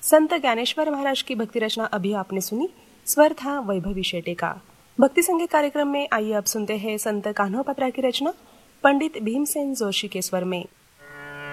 संत ज्ञानेश्वर महाराज की भक्ति रचना अभी आपने सुनी। स्वर था वैभवी शेटे का। भक्ति संगीत कार्यक्रम में आइए अब सुनते हैं संत कान्हो पात्रा की रचना पंडित भीमसेन जोशी के स्वर में।